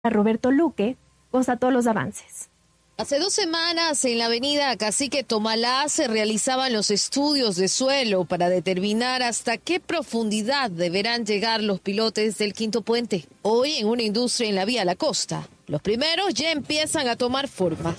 Roberto Luque constató los avances. Hace 2 semanas en la avenida Cacique Tomalá se realizaban los estudios de suelo para determinar hasta qué profundidad deberán llegar los pilotes del quinto puente. Hoy en una industria en la vía La Costa, los primeros ya empiezan a tomar forma.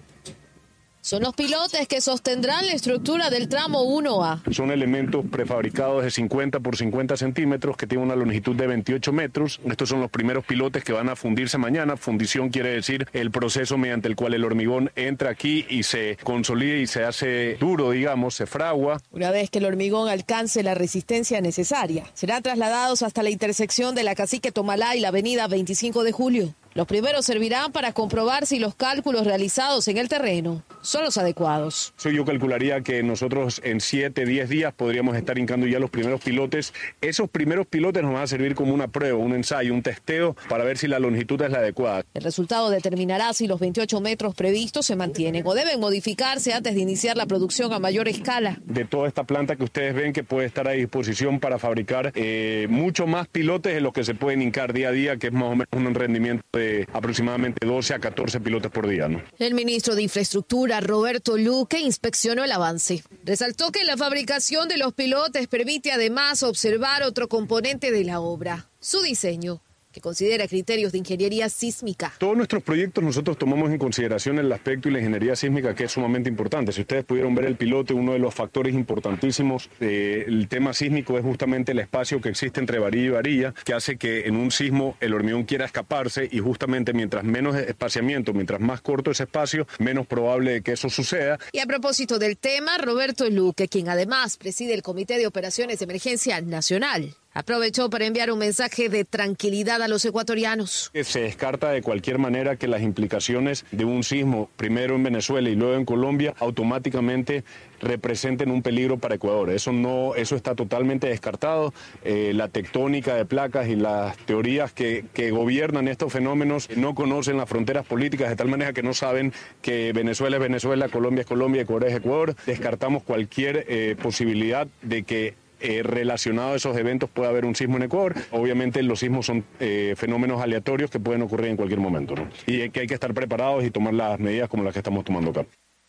Son los pilotes que sostendrán la estructura del tramo 1A. Son elementos prefabricados de 50 por 50 centímetros que tienen una longitud de 28 metros. Estos son los primeros pilotes que van a fundirse mañana. Fundición quiere decir el proceso mediante el cual el hormigón entra aquí y se consolida y se hace duro, digamos, se fragua. Una vez que el hormigón alcance la resistencia necesaria, serán trasladados hasta la intersección de la Cacique Tomalá y la avenida 25 de Julio. Los primeros servirán para comprobar si los cálculos realizados en el terreno son los adecuados. Yo calcularía que nosotros en 7, 10 días podríamos estar hincando ya los primeros pilotes. Esos primeros pilotes nos van a servir como una prueba, un ensayo, un testeo para ver si la longitud es la adecuada. El resultado determinará si los 28 metros previstos se mantienen o deben modificarse antes de iniciar la producción a mayor escala. De toda esta planta que ustedes ven que puede estar a disposición para fabricar mucho más pilotes de los que se pueden hincar día a día, que es más o menos un rendimiento de aproximadamente 12 a 14 pilotos por día, ¿no? El ministro de Infraestructura, Roberto Luque, inspeccionó el avance. Resaltó que la fabricación de los pilotes permite además observar otro componente de la obra, su diseño, que considera criterios de ingeniería sísmica. Todos nuestros proyectos nosotros tomamos en consideración el aspecto y la ingeniería sísmica, que es sumamente importante. Si ustedes pudieron ver el piloto, uno de los factores importantísimos del tema sísmico es justamente el espacio que existe entre varilla y varilla, que hace que en un sismo el hormigón quiera escaparse y justamente mientras menos espaciamiento, mientras más corto ese espacio, menos probable de que eso suceda. Y a propósito del tema, Roberto Luque, quien además preside el Comité de Operaciones de Emergencia Nacional, aprovechó para enviar un mensaje de tranquilidad a los ecuatorianos. Se descarta de cualquier manera que las implicaciones de un sismo, primero en Venezuela y luego en Colombia, automáticamente representen un peligro para Ecuador. Eso está totalmente descartado. La tectónica de placas y las teorías que gobiernan estos fenómenos no conocen las fronteras políticas, de tal manera que no saben que Venezuela es Venezuela, Colombia es Colombia, Ecuador es Ecuador. Descartamos cualquier posibilidad de que relacionado a esos eventos puede haber un sismo en Ecuador. Obviamente los sismos son fenómenos aleatorios que pueden ocurrir en cualquier momento, ¿no? Y que hay que estar preparados y tomar las medidas como las que estamos tomando acá.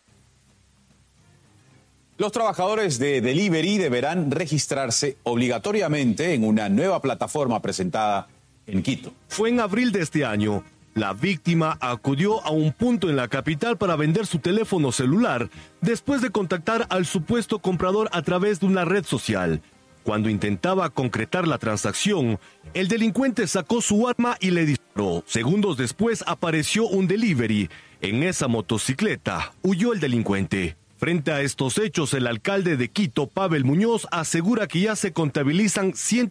Los trabajadores de delivery deberán registrarse obligatoriamente en una nueva plataforma presentada en Quito. Fue en abril de este año. La víctima acudió a un punto en la capital para vender su teléfono celular después de contactar al supuesto comprador a través de una red social. Cuando intentaba concretar la transacción, el delincuente sacó su arma y le disparó. Segundos después apareció un delivery. En esa motocicleta huyó el delincuente. Frente a estos hechos, el alcalde de Quito, Pavel Muñoz, asegura que ya se contabilizan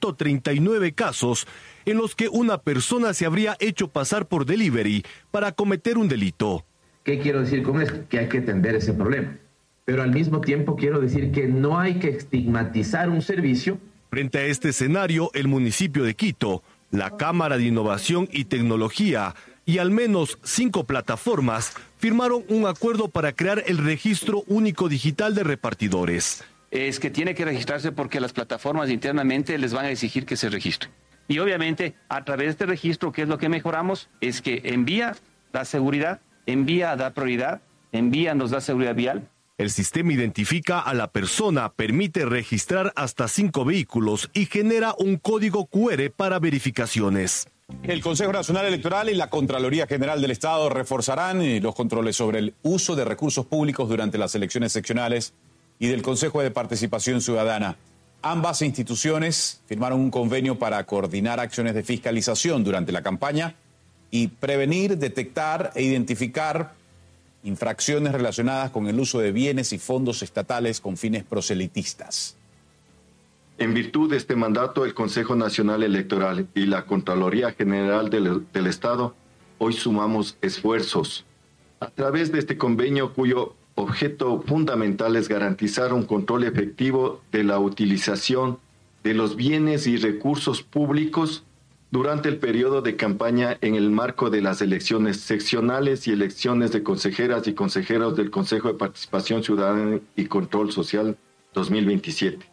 139 casos en los que una persona se habría hecho pasar por delivery para cometer un delito. ¿Qué quiero decir con esto? Que hay que atender ese problema. Pero al mismo tiempo quiero decir que no hay que estigmatizar un servicio. Frente a este escenario, el municipio de Quito, la Cámara de Innovación y Tecnología y al menos 5 plataformas firmaron un acuerdo para crear el Registro Único Digital de Repartidores. Es que tiene que registrarse porque las plataformas internamente les van a exigir que se registren. Y obviamente a través de este registro, ¿qué es lo que mejoramos? Es que envía, da seguridad, envía, da prioridad, envía, nos da seguridad vial. El sistema identifica a la persona, permite registrar hasta 5 vehículos y genera un código QR para verificaciones. El Consejo Nacional Electoral y la Contraloría General del Estado reforzarán los controles sobre el uso de recursos públicos durante las elecciones seccionales y del Consejo de Participación Ciudadana. Ambas instituciones firmaron un convenio para coordinar acciones de fiscalización durante la campaña y prevenir, detectar e identificar infracciones relacionadas con el uso de bienes y fondos estatales con fines proselitistas. En virtud de este mandato, el Consejo Nacional Electoral y la Contraloría General del Estado hoy sumamos esfuerzos a través de este convenio cuyo objeto fundamental es garantizar un control efectivo de la utilización de los bienes y recursos públicos durante el periodo de campaña en el marco de las elecciones seccionales y elecciones de consejeras y consejeros del Consejo de Participación Ciudadana y Control Social 2027.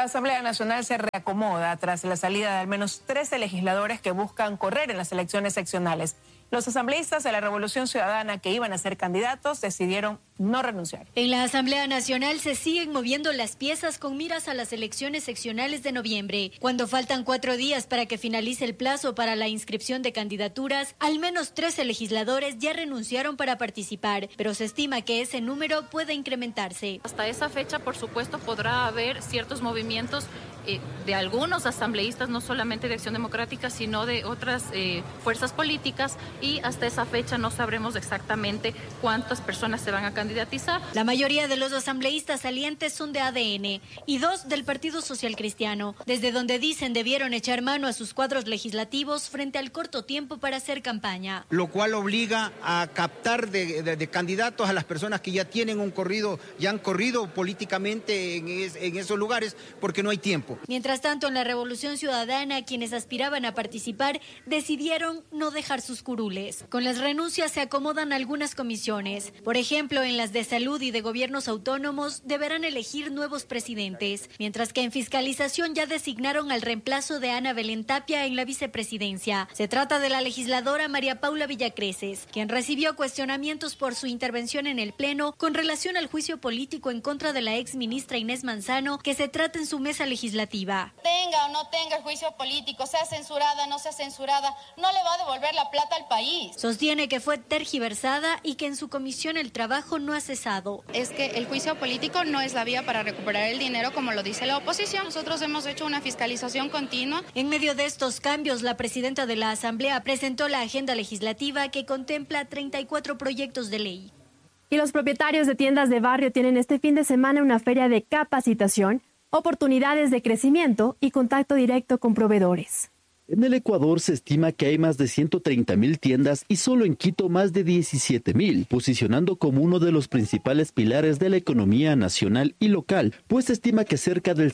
La Asamblea Nacional se reacomoda tras la salida de al menos 13 legisladores que buscan correr en las elecciones seccionales. Los asambleístas de la Revolución Ciudadana que iban a ser candidatos decidieron no renunciar. En la Asamblea Nacional se siguen moviendo las piezas con miras a las elecciones seccionales de noviembre. Cuando faltan 4 días para que finalice el plazo para la inscripción de candidaturas, al menos 13 legisladores ya renunciaron para participar, pero se estima que ese número puede incrementarse. Hasta esa fecha, por supuesto, podrá haber ciertos movimientos de algunos asambleístas, no solamente de Acción Democrática, sino de otras fuerzas políticas, y hasta esa fecha no sabremos exactamente cuántas personas se van a candidatizar. La mayoría de los asambleístas salientes son de ADN y 2 del Partido Social Cristiano, desde donde dicen debieron echar mano a sus cuadros legislativos frente al corto tiempo para hacer campaña. Lo cual obliga a captar de candidatos a las personas que ya tienen un corrido, ya han corrido políticamente en esos lugares, porque no hay tiempo. Mientras tanto, en la Revolución Ciudadana, quienes aspiraban a participar decidieron no dejar sus curules. Con las renuncias se acomodan algunas comisiones. Por ejemplo, en las de salud y de gobiernos autónomos deberán elegir nuevos presidentes, mientras que en fiscalización ya designaron al reemplazo de Ana Belén Tapia en la vicepresidencia. Se trata de la legisladora María Paula Villacreces, quien recibió cuestionamientos por su intervención en el Pleno con relación al juicio político en contra de la ex ministra Inés Manzano, que se trata en su mesa legislativa. Tenga o no tenga el juicio político, sea censurada, no sea censurada, no le va a devolver la plata al país. Sostiene que fue tergiversada y que en su comisión el trabajo no ha cesado. Es que el juicio político no es la vía para recuperar el dinero, como lo dice la oposición. Nosotros hemos hecho una fiscalización continua. En medio de estos cambios, la presidenta de la Asamblea presentó la agenda legislativa que contempla 34 proyectos de ley. Y los propietarios de tiendas de barrio tienen este fin de semana una feria de capacitación, oportunidades de crecimiento y contacto directo con proveedores. En el Ecuador se estima que hay más de 130.000 tiendas y solo en Quito más de 17.000, posicionando como uno de los principales pilares de la economía nacional y local, pues se estima que cerca del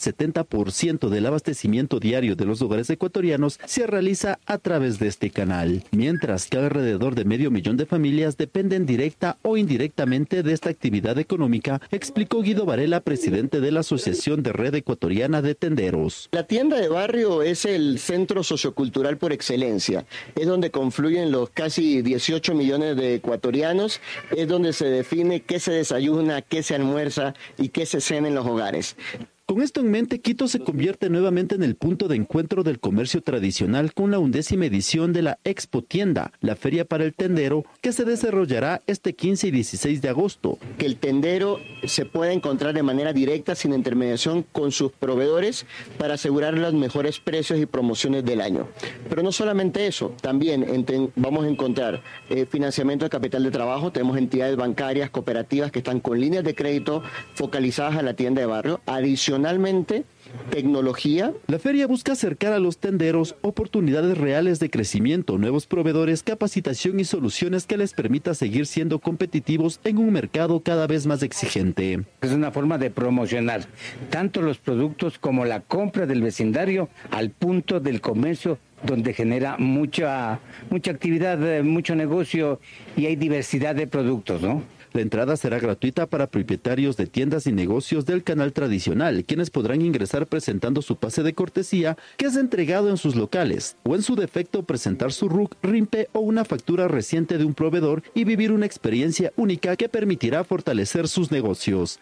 70% del abastecimiento diario de los hogares ecuatorianos se realiza a través de este canal, mientras que alrededor de 500.000 de familias dependen directa o indirectamente de esta actividad económica, explicó Guido Varela, presidente de la Asociación de Red Ecuatoriana de Tenderos. La tienda de barrio es el centro sociocultural por excelencia. Es donde confluyen los casi 18 millones de ecuatorianos, es donde se define qué se desayuna, qué se almuerza y qué se cena en los hogares. Con esto en mente, Quito se convierte nuevamente en el punto de encuentro del comercio tradicional con la 11ª edición de la Expo Tienda, la feria para el tendero, que se desarrollará este 15 y 16 de agosto. Que el tendero se pueda encontrar de manera directa, sin intermediación, con sus proveedores para asegurar los mejores precios y promociones del año. Pero no solamente eso, también vamos a encontrar financiamiento de capital de trabajo. Tenemos entidades bancarias, cooperativas que están con líneas de crédito focalizadas a la tienda de barrio. Adicionalmente, tecnología. La feria busca acercar a los tenderos oportunidades reales de crecimiento, nuevos proveedores, capacitación y soluciones que les permita seguir siendo competitivos en un mercado cada vez más exigente. Es una forma de promocionar tanto los productos como la compra del vecindario al punto del comercio, donde genera mucha actividad, mucho negocio y hay diversidad de productos, ¿no? La entrada será gratuita para propietarios de tiendas y negocios del canal tradicional, quienes podrán ingresar presentando su pase de cortesía que es entregado en sus locales, o en su defecto presentar su RUC, RIMPE o una factura reciente de un proveedor y vivir una experiencia única que permitirá fortalecer sus negocios.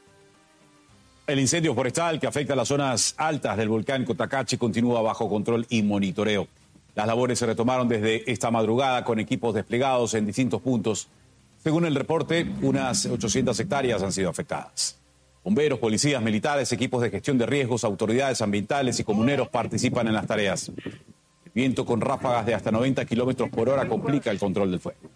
El incendio forestal que afecta a las zonas altas del volcán Cotacachi continúa bajo control y monitoreo. Las labores se retomaron desde esta madrugada con equipos desplegados en distintos puntos. Según el reporte, unas 800 hectáreas han sido afectadas. Bomberos, policías, militares, equipos de gestión de riesgos, autoridades ambientales y comuneros participan en las tareas. El viento con ráfagas de hasta 90 kilómetros por hora complica el control del fuego.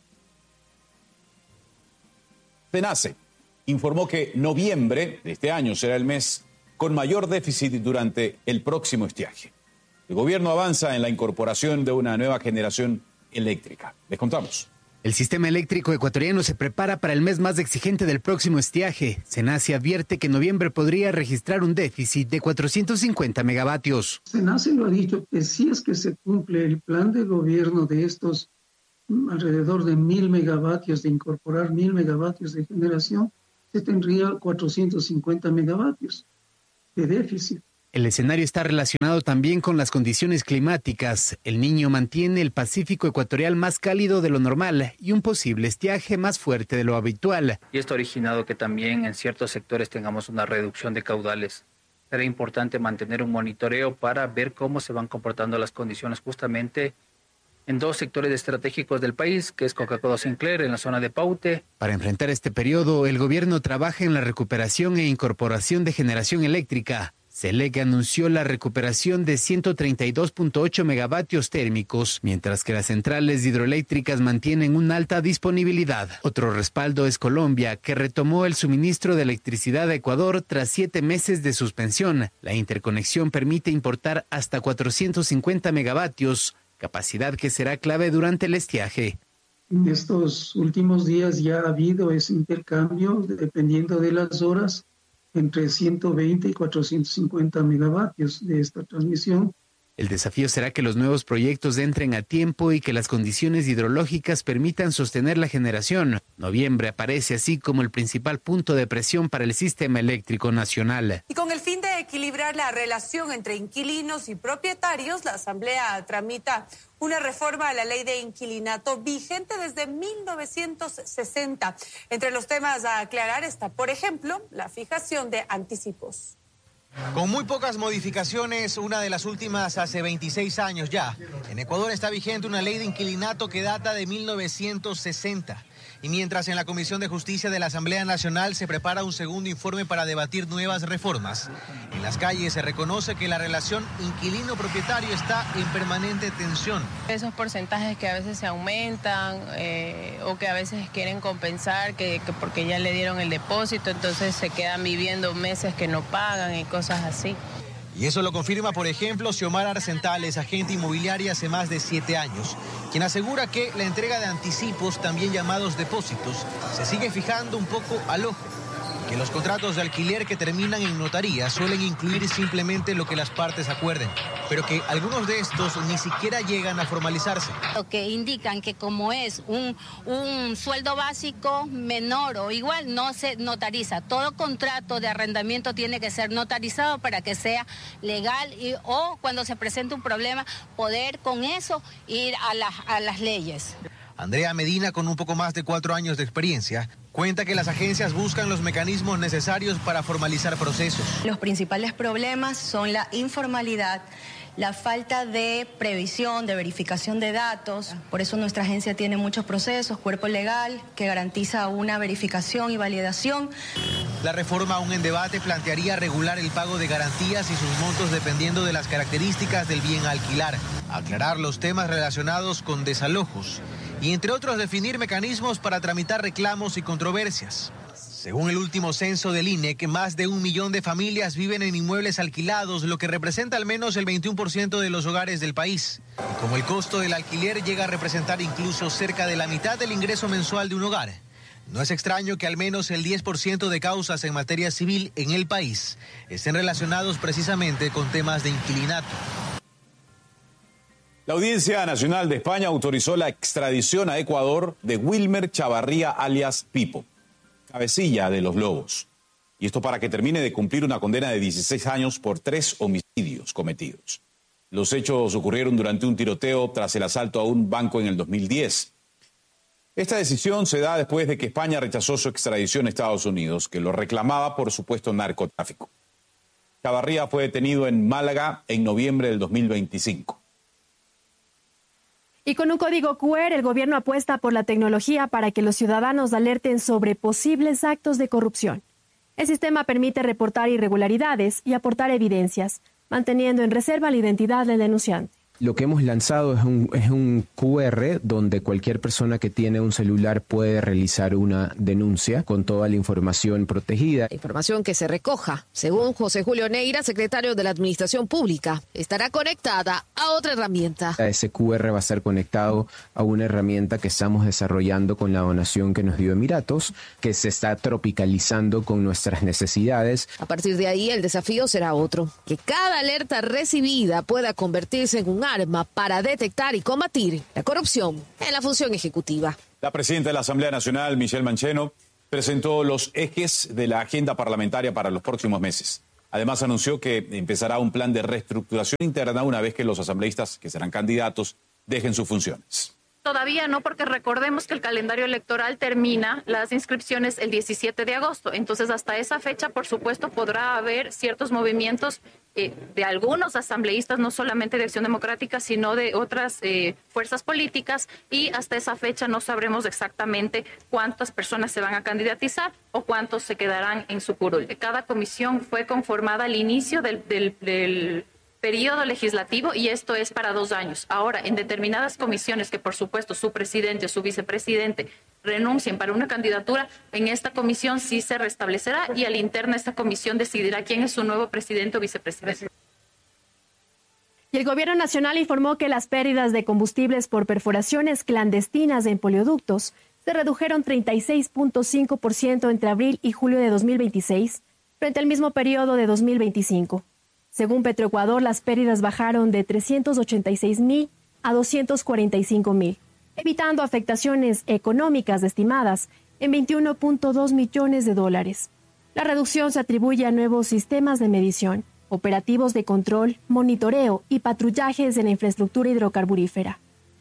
SENACE informó que noviembre de este año será el mes con mayor déficit durante el próximo estiaje. El gobierno avanza en la incorporación de una nueva generación eléctrica. Les contamos. El sistema eléctrico ecuatoriano se prepara para el mes más exigente del próximo estiaje. SENACE advierte que en noviembre podría registrar un déficit de 450 megavatios. SENACE lo ha dicho, que si es que se cumple el plan de gobierno de estos alrededor de 1.000 megavatios, de incorporar 1.000 megavatios de generación, se tendría 450 megavatios de déficit. El escenario está relacionado también con las condiciones climáticas. El Niño mantiene el Pacífico ecuatorial más cálido de lo normal y un posible estiaje más fuerte de lo habitual. Y esto ha originado que también en ciertos sectores tengamos una reducción de caudales. Será importante mantener un monitoreo para ver cómo se van comportando las condiciones justamente en dos sectores estratégicos del país, que es Coca-Cola Sinclair, en la zona de Paute. Para enfrentar este periodo, el gobierno trabaja en la recuperación e incorporación de generación eléctrica. CELEC anunció la recuperación de 132.8 megavatios térmicos, mientras que las centrales hidroeléctricas mantienen una alta disponibilidad. Otro respaldo es Colombia, que retomó el suministro de electricidad a Ecuador tras 7 meses de suspensión. La interconexión permite importar hasta 450 megavatios, capacidad que será clave durante el estiaje. En estos últimos días ya ha habido ese intercambio, dependiendo de las horas, entre 120 y 450 megavatios de esta transmisión. El desafío será que los nuevos proyectos entren a tiempo y que las condiciones hidrológicas permitan sostener la generación. Noviembre aparece así como el principal punto de presión para el sistema eléctrico nacional. Y con el fin de equilibrar la relación entre inquilinos y propietarios, la Asamblea tramita una reforma a la ley de inquilinato vigente desde 1960. Entre los temas a aclarar está, por ejemplo, la fijación de anticipos. Con muy pocas modificaciones, una de las últimas hace 26 años ya. En Ecuador está vigente una ley de inquilinato que data de 1960. Y mientras en la Comisión de Justicia de la Asamblea Nacional se prepara un segundo informe para debatir nuevas reformas, en las calles se reconoce que la relación inquilino-propietario está en permanente tensión. Esos porcentajes que a veces se aumentan o que a veces quieren compensar que porque ya le dieron el depósito, entonces se quedan viviendo meses que no pagan y cosas así. Y eso lo confirma, por ejemplo, Xiomara Arcentales, agente inmobiliaria hace más de 7 años, quien asegura que la entrega de anticipos, también llamados depósitos, se sigue fijando un poco al ojo. Que los contratos de alquiler que terminan en notaría suelen incluir simplemente lo que las partes acuerden, pero que algunos de estos ni siquiera llegan a formalizarse. Lo que indican que como es un sueldo básico menor o igual, no se notariza. Todo contrato de arrendamiento tiene que ser notarizado para que sea legal o cuando se presente un problema, poder con eso ir a las leyes. Andrea Medina, con un poco más de 4 años de experiencia, cuenta que las agencias buscan los mecanismos necesarios para formalizar procesos. Los principales problemas son la informalidad, la falta de previsión, de verificación de datos. Por eso nuestra agencia tiene muchos procesos, cuerpo legal, que garantiza una verificación y validación. La reforma aún en debate plantearía regular el pago de garantías y sus montos dependiendo de las características del bien a alquilar, aclarar los temas relacionados con desalojos y, entre otros, definir mecanismos para tramitar reclamos y controversias. Según el último censo del INEC, más de 1 millón de familias viven en inmuebles alquilados, lo que representa al menos el 21% de los hogares del país. Y como el costo del alquiler llega a representar incluso cerca de la mitad del ingreso mensual de un hogar, no es extraño que al menos el 10% de causas en materia civil en el país estén relacionados precisamente con temas de inquilinato. La Audiencia Nacional de España autorizó la extradición a Ecuador de Wilmer Chavarría alias Pipo, cabecilla de los Lobos. Y esto para que termine de cumplir una condena de 16 años por 3 homicidios cometidos. Los hechos ocurrieron durante un tiroteo tras el asalto a un banco en el 2010. Esta decisión se da después de que España rechazó su extradición a Estados Unidos, que lo reclamaba por supuesto narcotráfico. Chavarría fue detenido en Málaga en noviembre del 2025. Y con un código QR, el gobierno apuesta por la tecnología para que los ciudadanos alerten sobre posibles actos de corrupción. El sistema permite reportar irregularidades y aportar evidencias, manteniendo en reserva la identidad del denunciante. Lo que hemos lanzado es un QR donde cualquier persona que tiene un celular puede realizar una denuncia con toda la información protegida. Información que se recoja, según José Julio Neira, secretario de la Administración Pública, estará conectada a otra herramienta. Ese QR va a estar conectado a una herramienta que estamos desarrollando con la donación que nos dio Emiratos, que se está tropicalizando con nuestras necesidades. A partir de ahí, el desafío será otro, que cada alerta recibida pueda convertirse en un arma para detectar y combatir la corrupción en la función ejecutiva. La presidenta de la Asamblea Nacional, Michelle Mancheno, presentó los ejes de la agenda parlamentaria para los próximos meses. Además, anunció que empezará un plan de reestructuración interna una vez que los asambleístas, que serán candidatos, dejen sus funciones. Todavía no, porque recordemos que el calendario electoral termina las inscripciones el 17 de agosto. Entonces, hasta esa fecha, por supuesto, podrá haber ciertos movimientos de algunos asambleístas, no solamente de Acción Democrática, sino de otras fuerzas políticas, y hasta esa fecha no sabremos exactamente cuántas personas se van a candidatizar o cuántos se quedarán en su curul. Cada comisión fue conformada al inicio del periodo legislativo, y esto es para 2 años. Ahora, en determinadas comisiones que, por supuesto, su presidente o su vicepresidente renuncien para una candidatura, en esta comisión sí se restablecerá, y al interno esta comisión decidirá quién es su nuevo presidente o vicepresidente. Y el Gobierno Nacional informó que las pérdidas de combustibles por perforaciones clandestinas en polioductos se redujeron 36.5% entre abril y julio de 2026 frente al mismo periodo de 2025. Según Petroecuador, las pérdidas bajaron de 386.000 a 245.000, evitando afectaciones económicas estimadas en $21.2 millones. La reducción se atribuye a nuevos sistemas de medición, operativos de control, monitoreo y patrullajes en la infraestructura hidrocarburífera.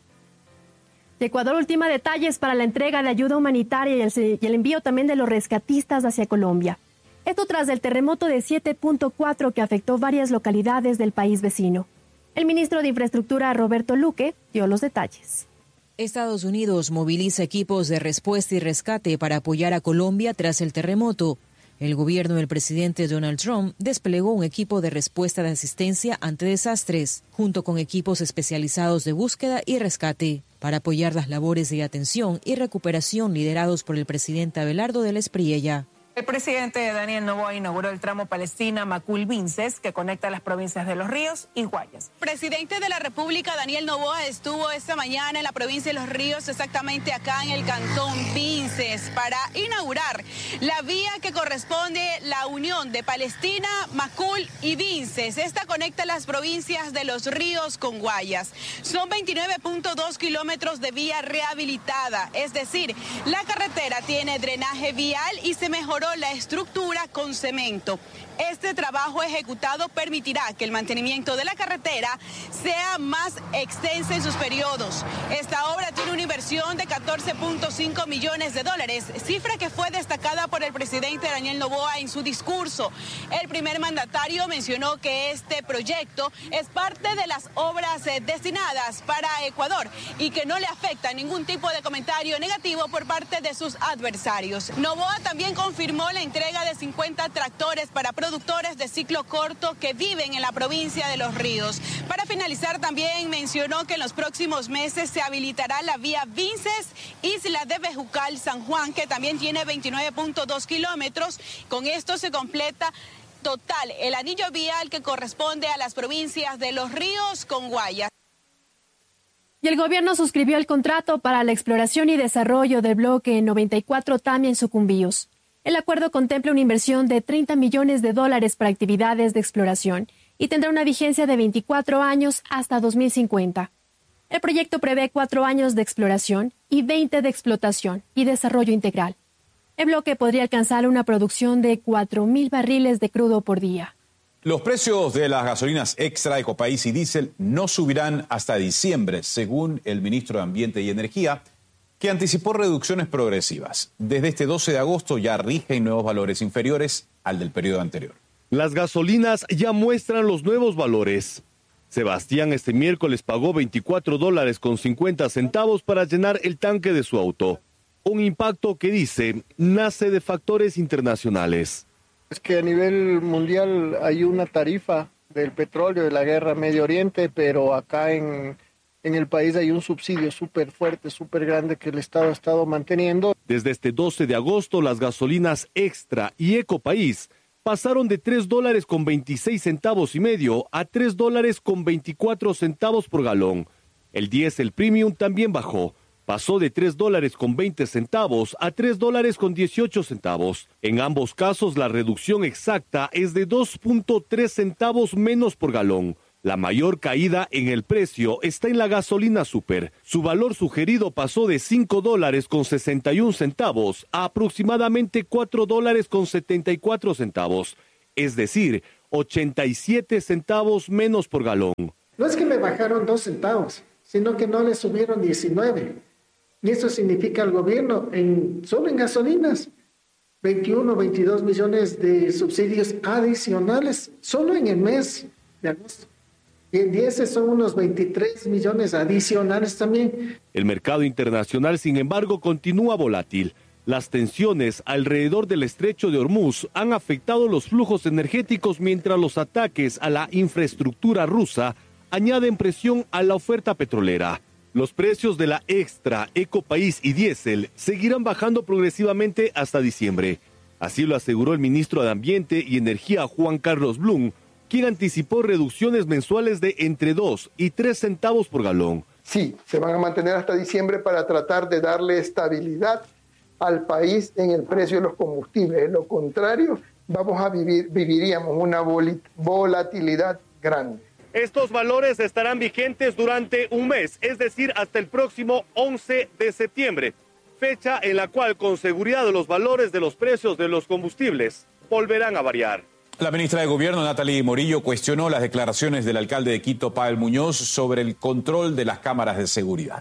Ecuador ultima detalles para la entrega de ayuda humanitaria y el envío también de los rescatistas hacia Colombia. Esto tras el terremoto de 7.4 que afectó varias localidades del país vecino. El ministro de Infraestructura, Roberto Luque, dio los detalles. Estados Unidos moviliza equipos de respuesta y rescate para apoyar a Colombia tras el terremoto. El gobierno del presidente Donald Trump desplegó un equipo de respuesta de asistencia ante desastres, junto con equipos especializados de búsqueda y rescate, para apoyar las labores de atención y recuperación liderados por el presidente Abelardo del Espriella. El presidente Daniel Noboa inauguró el tramo Palestina-Macul-Vinces, que conecta las provincias de Los Ríos y Guayas. El presidente de la República, Daniel Noboa, estuvo esta mañana en la provincia de Los Ríos, exactamente acá en el cantón Vinces, para inaugurar la vía que corresponde la unión de Palestina, Macul y Vinces. Esta conecta las provincias de Los Ríos con Guayas. Son 29.2 kilómetros de vía rehabilitada, es decir, la carretera tiene drenaje vial y se mejoró la estructura con cemento. Este trabajo ejecutado permitirá que el mantenimiento de la carretera sea más extensa en sus periodos. Esta obra tiene una inversión de $14.5 millones, cifra que fue destacada por el presidente Daniel Noboa en su discurso. El primer mandatario mencionó que este proyecto es parte de las obras destinadas para Ecuador y que no le afecta ningún tipo de comentario negativo por parte de sus adversarios. Noboa también confirmó la entrega de 50 tractores para productores de ciclo corto que viven en la provincia de Los Ríos. Para finalizar, también mencionó que en los próximos meses se habilitará la vía Vinces, Isla de Bejucal, San Juan, que también tiene 29.2 kilómetros. Con esto se completa total el anillo vial que corresponde a las provincias de Los Ríos con Guayas. Y el gobierno suscribió el contrato para la exploración y desarrollo del bloque 94 Tamia en Sucumbíos. El acuerdo contempla una inversión de $30 millones para actividades de exploración y tendrá una vigencia de 24 años hasta 2050. El proyecto prevé 4 años de exploración y 20 de explotación y desarrollo integral. El bloque podría alcanzar una producción de 4.000 barriles de crudo por día. Los precios de las gasolinas Extra, Ecopaís y Diésel no subirán hasta diciembre, según el ministro de Ambiente y Energía, que anticipó reducciones progresivas. Desde este 12 de agosto ya rigen nuevos valores inferiores al del periodo anterior. Las gasolinas ya muestran los nuevos valores. Sebastián este miércoles pagó $24.50 para llenar el tanque de su auto. Un impacto que dice nace de factores internacionales. Es que a nivel mundial hay una tarifa del petróleo de la guerra Medio Oriente, pero acá en el país hay un subsidio súper fuerte, súper grande que el Estado ha estado manteniendo. Desde este 12 de agosto, las gasolinas Extra y Ecopaís pasaron de $3.26 a $3.24 por galón. El diésel premium también bajó. Pasó de $3.20 a $3.18. En ambos casos, la reducción exacta es de 2.3 centavos menos por galón. La mayor caída en el precio está en la gasolina super. Su valor sugerido pasó de $5.61 a aproximadamente $4.74, es decir, 87 centavos menos por galón. No es que me bajaron 2 centavos, sino que no le subieron 19. Y eso significa al gobierno, solo en gasolinas, 21, 22 millones de subsidios adicionales, solo en el mes de agosto. Y en 10 son unos 23 millones adicionales también. El mercado internacional, sin embargo, continúa volátil. Las tensiones alrededor del estrecho de Hormuz han afectado los flujos energéticos, mientras los ataques a la infraestructura rusa añaden presión a la oferta petrolera. Los precios de la Extra, Ecopaís y diésel seguirán bajando progresivamente hasta diciembre. Así lo aseguró el ministro de Ambiente y Energía, Juan Carlos Blum, quien anticipó reducciones mensuales de entre 2 y 3 centavos por galón. Sí, se van a mantener hasta diciembre para tratar de darle estabilidad al país en el precio de los combustibles. De lo contrario, viviríamos una volatilidad grande. Estos valores estarán vigentes durante un mes, es decir, hasta el próximo 11 de septiembre, fecha en la cual con seguridad los valores de los precios de los combustibles volverán a variar. La ministra de Gobierno, Natalie Morillo, cuestionó las declaraciones del alcalde de Quito, Pavel Muñoz, sobre el control de las cámaras de seguridad.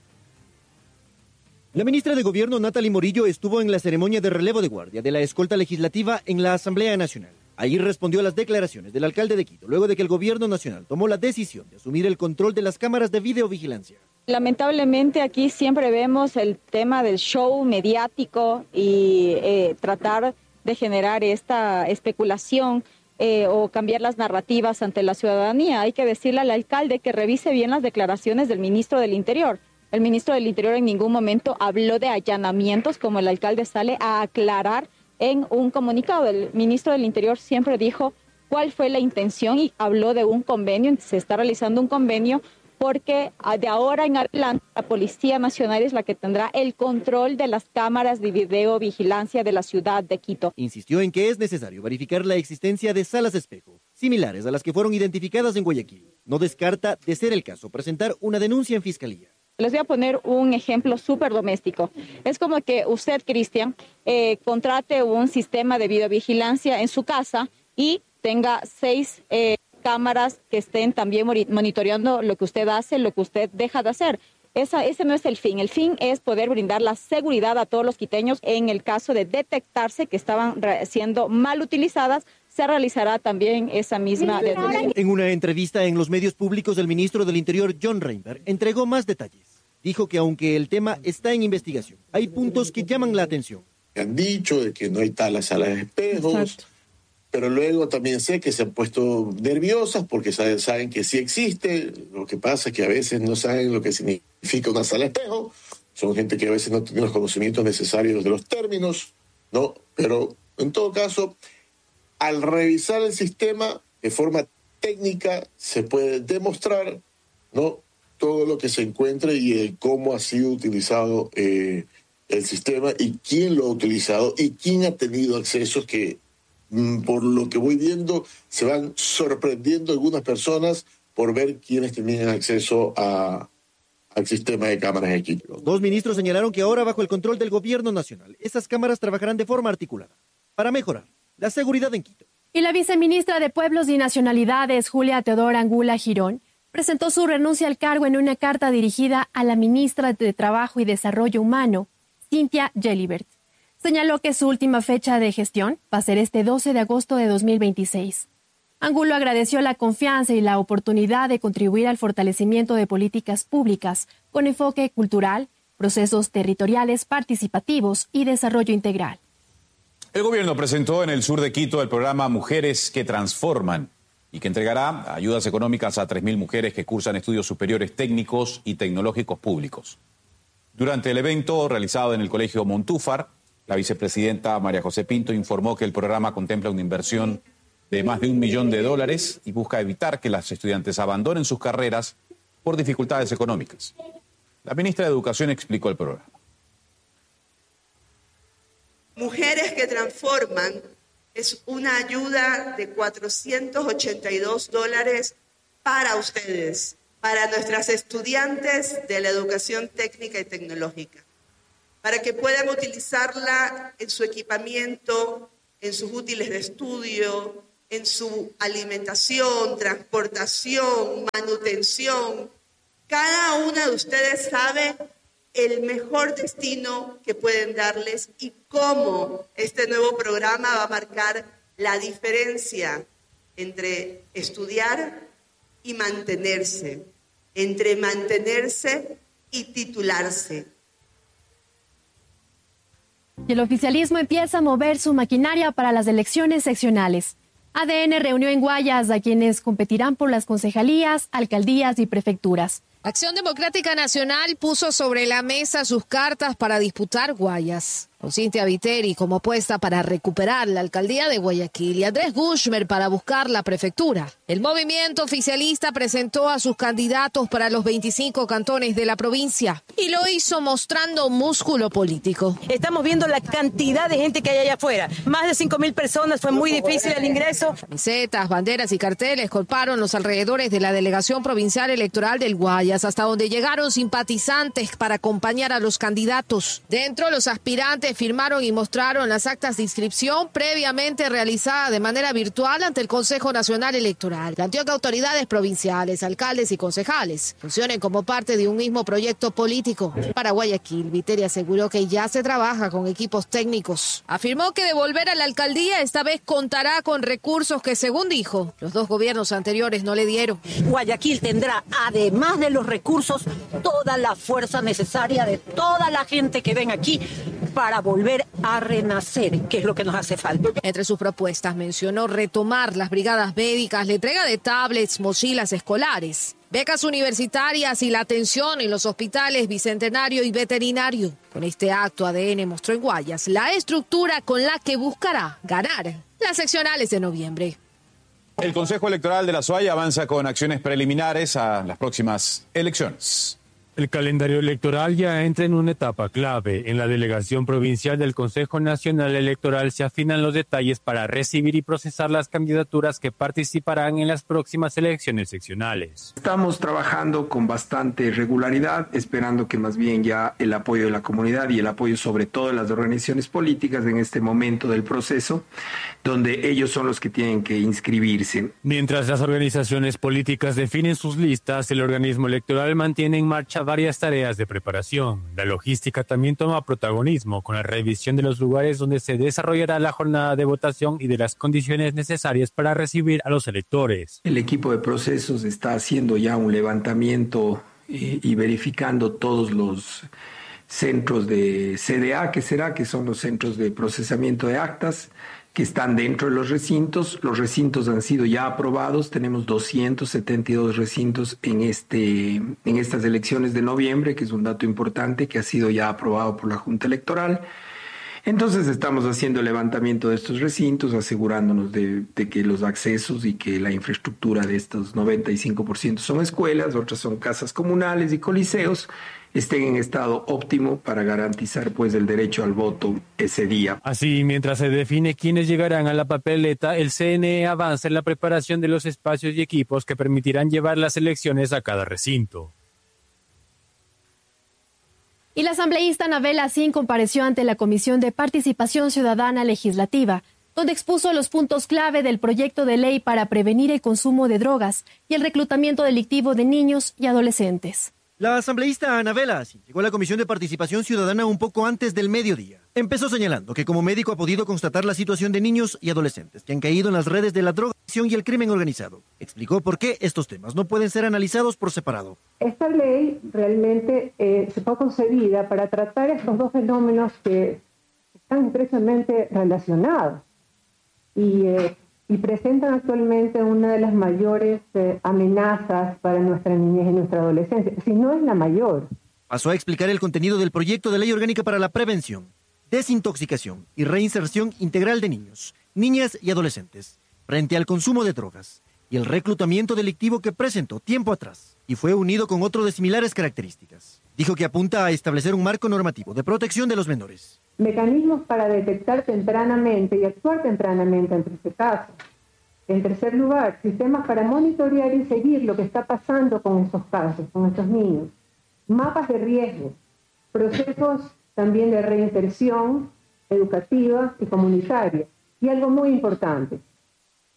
La ministra de Gobierno, Natalie Morillo, estuvo en la ceremonia de relevo de guardia de la escolta legislativa en la Asamblea Nacional. Allí respondió a las declaraciones del alcalde de Quito, luego de que el Gobierno Nacional tomó la decisión de asumir el control de las cámaras de videovigilancia. Lamentablemente aquí siempre vemos el tema del show mediático y tratar de generar esta especulación o cambiar las narrativas ante la ciudadanía. Hay que decirle al alcalde que revise bien las declaraciones del ministro del Interior. El ministro del Interior en ningún momento habló de allanamientos, como el alcalde sale a aclarar en un comunicado. El ministro del Interior siempre dijo cuál fue la intención y habló de un convenio. Se está realizando un convenio porque de ahora en adelante la Policía Nacional es la que tendrá el control de las cámaras de videovigilancia de la ciudad de Quito. Insistió en que es necesario verificar la existencia de salas espejo, similares a las que fueron identificadas en Guayaquil. No descarta, de ser el caso, presentar una denuncia en Fiscalía. Les voy a poner un ejemplo súper doméstico. Es como que usted, Cristian, contrate un sistema de videovigilancia en su casa y tenga 6 cámaras que estén también monitoreando lo que usted hace, lo que usted deja de hacer. Ese no es el fin. El fin es poder brindar la seguridad a todos los quiteños. En el caso de detectarse que estaban siendo mal utilizadas, se realizará también esa misma denuncia. En una entrevista en los medios públicos, el ministro del Interior, John Reinberg, entregó más detalles. Dijo que aunque el tema está en investigación, hay puntos que llaman la atención. Han dicho de que no hay talas salas de espejos. Exacto. Pero luego también sé que se han puesto nerviosas porque saben que sí existe. Lo que pasa es que a veces no saben lo que significa una sala de espejo. Son gente que a veces no tiene los conocimientos necesarios de los términos, ¿no? Pero en todo caso, al revisar el sistema de forma técnica, se puede demostrar, ¿no?, todo lo que se encuentra y cómo ha sido utilizado el sistema y quién lo ha utilizado y quién ha tenido accesos que, por lo que voy viendo, se van sorprendiendo algunas personas por ver quiénes tenían acceso al sistema de cámaras de Quito. Los 2 ministros señalaron que ahora, bajo el control del Gobierno Nacional, esas cámaras trabajarán de forma articulada para mejorar la seguridad en Quito. Y la viceministra de Pueblos y Nacionalidades, Julia Teodora Angula Girón, presentó su renuncia al cargo en una carta dirigida a la ministra de Trabajo y Desarrollo Humano, Cynthia Gelibert. Señaló que su última fecha de gestión va a ser este 12 de agosto de 2026. Angulo agradeció la confianza y la oportunidad de contribuir al fortalecimiento de políticas públicas con enfoque cultural, procesos territoriales participativos y desarrollo integral. El gobierno presentó en el sur de Quito el programa Mujeres que Transforman y que entregará ayudas económicas a 3.000 mujeres que cursan estudios superiores técnicos y tecnológicos públicos. Durante el evento realizado en el Colegio Montúfar, la vicepresidenta María José Pinto informó que el programa contempla una inversión de más de $1 millón y busca evitar que las estudiantes abandonen sus carreras por dificultades económicas. La ministra de Educación explicó el programa. Mujeres que Transforman es una ayuda de $482 para ustedes, para nuestras estudiantes de la educación técnica y tecnológica, para que puedan utilizarla en su equipamiento, en sus útiles de estudio, en su alimentación, transportación, manutención. Cada una de ustedes sabe el mejor destino que pueden darles y cómo este nuevo programa va a marcar la diferencia entre estudiar y mantenerse, entre mantenerse y titularse. Y el oficialismo empieza a mover su maquinaria para las elecciones seccionales. ADN reunió en Guayas a quienes competirán por las concejalías, alcaldías y prefecturas. Acción Democrática Nacional puso sobre la mesa sus cartas para disputar Guayas, con Cintia Viteri como apuesta para recuperar la alcaldía de Guayaquil y Andrés Gushmer para buscar la prefectura. El movimiento oficialista presentó a sus candidatos para los 25 cantones de la provincia y lo hizo mostrando músculo político. Estamos viendo la cantidad de gente que hay allá afuera. Más de 5.000 personas, fue muy difícil el ingreso. Camisetas, banderas y carteles colparon los alrededores de la delegación provincial electoral del Guayas, hasta donde llegaron simpatizantes para acompañar a los candidatos. Dentro, los aspirantes firmaron y mostraron las actas de inscripción previamente realizadas de manera virtual ante el Consejo Nacional Electoral. Planteó que autoridades provinciales, alcaldes y concejales funcionen como parte de un mismo proyecto político. Para Guayaquil, Viteri aseguró que ya se trabaja con equipos técnicos. Afirmó que de volver a la alcaldía esta vez contará con recursos que, según dijo, los dos gobiernos anteriores no le dieron. Guayaquil tendrá, además de los recursos, toda la fuerza necesaria de toda la gente que ven aquí para volver a renacer, que es lo que nos hace falta. Entre sus propuestas mencionó retomar las brigadas médicas, la entrega de tablets, mochilas escolares, becas universitarias y la atención en los hospitales bicentenario y veterinario. Con este acto, ADN mostró en Guayas la estructura con la que buscará ganar las seccionales de noviembre. El Consejo Electoral de la SUAY avanza con acciones preliminares a las próximas elecciones. El calendario electoral ya entra en una etapa clave. En la delegación provincial del Consejo Nacional Electoral se afinan los detalles para recibir y procesar las candidaturas que participarán en las próximas elecciones seccionales. Estamos trabajando con bastante regularidad, esperando que más bien ya el apoyo de la comunidad y el apoyo sobre todo de las organizaciones políticas en este momento del proceso, donde ellos son los que tienen que inscribirse. Mientras las organizaciones políticas definen sus listas, el organismo electoral mantiene en marcha varias tareas de preparación. La logística también toma protagonismo con la revisión de los lugares donde se desarrollará la jornada de votación y de las condiciones necesarias para recibir a los electores. El equipo de procesos está haciendo ya un levantamiento y verificando todos los centros de CDA, que son los centros de procesamiento de actas, que están dentro de los recintos. Los recintos han sido ya aprobados, tenemos 272 recintos en estas elecciones de noviembre, que es un dato importante que ha sido ya aprobado por la Junta Electoral. Entonces estamos haciendo el levantamiento de estos recintos, asegurándonos de que los accesos y que la infraestructura de estos 95% son escuelas, otras son casas comunales y coliseos, estén en estado óptimo para garantizar pues el derecho al voto ese día. Así, mientras se define quiénes llegarán a la papeleta, el CNE avanza en la preparación de los espacios y equipos que permitirán llevar las elecciones a cada recinto. Y la asambleísta Anabel Asín compareció ante la Comisión de Participación Ciudadana Legislativa, donde expuso los puntos clave del proyecto de ley para prevenir el consumo de drogas y el reclutamiento delictivo de niños y adolescentes. La asambleísta Anabel Asín llegó a la Comisión de Participación Ciudadana un poco antes del mediodía. Empezó señalando que como médico ha podido constatar la situación de niños y adolescentes que han caído en las redes de la drogadicción y el crimen organizado. Explicó por qué estos temas no pueden ser analizados por separado. Esta ley realmente se fue concebida para tratar estos dos fenómenos que están estrechamente relacionados y presentan actualmente una de las mayores amenazas para nuestra niñez y nuestra adolescencia, si no es la mayor. Pasó a explicar el contenido del proyecto de ley orgánica para la prevención, desintoxicación y reinserción integral de niños, niñas y adolescentes frente al consumo de drogas y el reclutamiento delictivo que presentó tiempo atrás y fue unido con otro de similares características. Dijo que apunta a establecer un marco normativo de protección de los menores. Mecanismos para detectar tempranamente y actuar tempranamente ante este caso. En tercer lugar, sistemas para monitorear y seguir lo que está pasando con estos casos, con estos niños. Mapas de riesgo, procesos también de reinserción educativa y comunitaria. Y algo muy importante,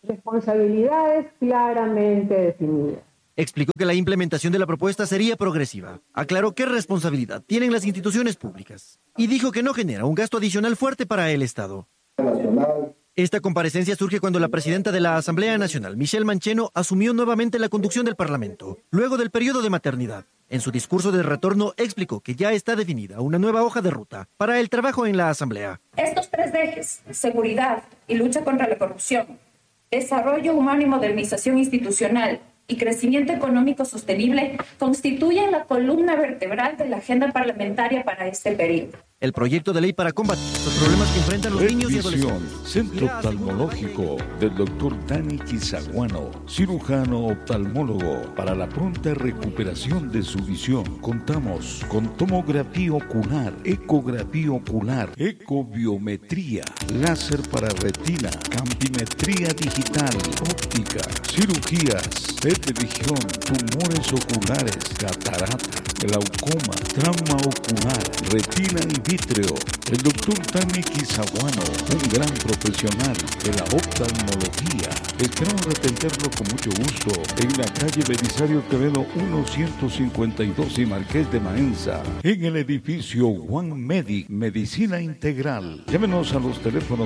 responsabilidades claramente definidas. Explicó que la implementación de la propuesta sería progresiva. Aclaró qué responsabilidad tienen las instituciones públicas y dijo que no genera un gasto adicional fuerte para el Estado. Esta comparecencia surge cuando la presidenta de la Asamblea Nacional, Michelle Mancheno, asumió nuevamente la conducción del Parlamento, luego del periodo de maternidad. En su discurso de retorno explicó que ya está definida una nueva hoja de ruta para el trabajo en la Asamblea. Estos 3 ejes, seguridad y lucha contra la corrupción, desarrollo humano y modernización institucional y crecimiento económico sostenible, constituyen la columna vertebral de la agenda parlamentaria para este periodo. El proyecto de ley para combatir los problemas que enfrentan los niños y adolescentes. Centro Oftalmológico del Dr. Dani Quizaguano, cirujano oftalmólogo. Para la pronta recuperación de su visión, contamos con tomografía ocular, ecografía ocular, ecobiometría, láser para retina, campimetría digital, óptica, cirugías, PET de visión, tumores oculares, catarata, glaucoma, trauma ocular, retina y vitreo. El doctor Dani Quizaguano, un gran profesional de la oftalmología. Esperamos atenderlo con mucho gusto en la calle Belisario Quevedo 152 y Marqués de Maenza, en el edificio One Medic, Medicina Integral. Llámenos a los teléfonos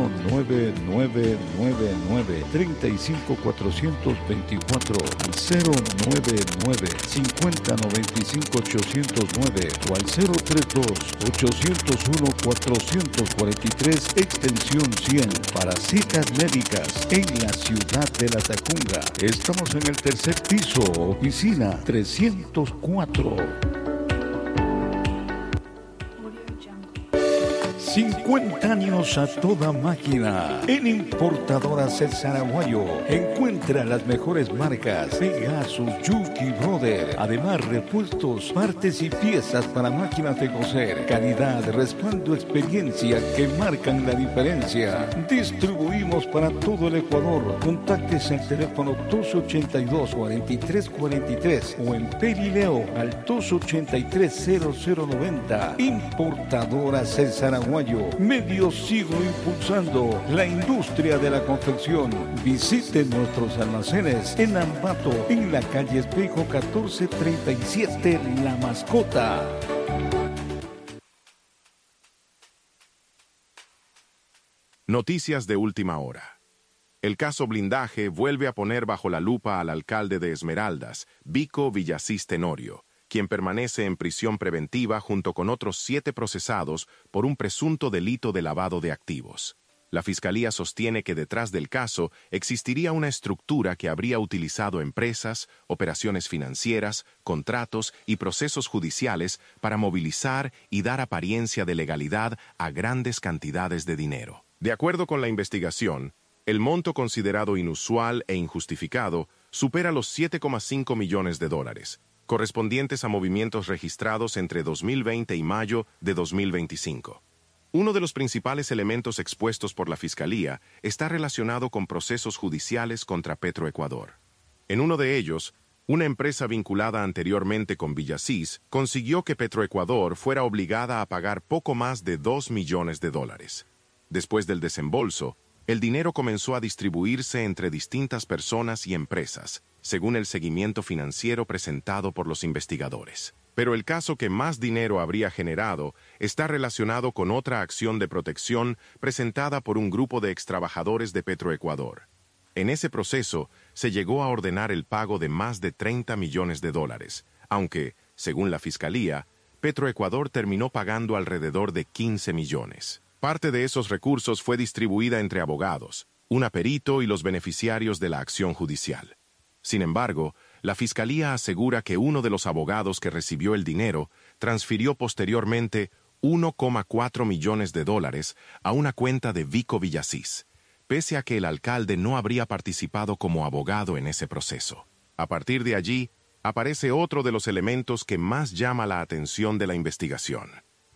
09999 35424 al 099 5095 809 o al 032 801 443 extensión 100 para citas médicas en la ciudad de La Tacunga. Estamos en el tercer piso, oficina 304. 50 años a toda máquina. En Importadoras El Zaraguayo encuentra las mejores marcas: Pegasus, Yuki Brother. Además, repuestos, partes y piezas para máquinas de coser. Calidad, respaldo, experiencia que marcan la diferencia. Distribuimos para todo el Ecuador. Contáctese al teléfono 282-4343 o en Perileo al 283-0090. Importadoras El Zaraguayo. Medio siglo impulsando la industria de la confección. Visite nuestros almacenes en Ambato, en la calle Espejo 1437, La Mascota. Noticias de última hora. El caso Blindaje vuelve a poner bajo la lupa al alcalde de Esmeraldas, Vico Villasís Tenorio, quien permanece en prisión preventiva junto con otros 7 procesados por un presunto delito de lavado de activos. La Fiscalía sostiene que detrás del caso existiría una estructura que habría utilizado empresas, operaciones financieras, contratos y procesos judiciales para movilizar y dar apariencia de legalidad a grandes cantidades de dinero. De acuerdo con la investigación, el monto considerado inusual e injustificado supera los $7,5 millones, correspondientes a movimientos registrados entre 2020 y mayo de 2025. Uno de los principales elementos expuestos por la Fiscalía está relacionado con procesos judiciales contra Petroecuador. En uno de ellos, una empresa vinculada anteriormente con Villasís consiguió que Petroecuador fuera obligada a pagar poco más de $2 millones. Después del desembolso, el dinero comenzó a distribuirse entre distintas personas y empresas, según el seguimiento financiero presentado por los investigadores. Pero el caso que más dinero habría generado está relacionado con otra acción de protección presentada por un grupo de extrabajadores de Petroecuador. En ese proceso, se llegó a ordenar el pago de más de $30 millones, aunque, según la Fiscalía, Petroecuador terminó pagando alrededor de 15 millones. Parte de esos recursos fue distribuida entre abogados, un aperito y los beneficiarios de la acción judicial. Sin embargo, la Fiscalía asegura que uno de los abogados que recibió el dinero transfirió posteriormente $1,4 millones a una cuenta de Vico Villasís, pese a que el alcalde no habría participado como abogado en ese proceso. A partir de allí, aparece otro de los elementos que más llama la atención de la investigación.